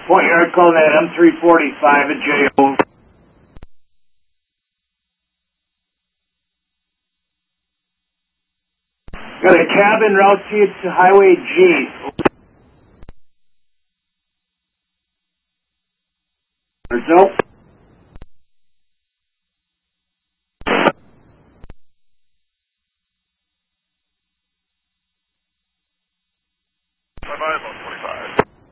Point Yard calling at M345 at JO. Got a cabin route to Highway G. Nope. Survival.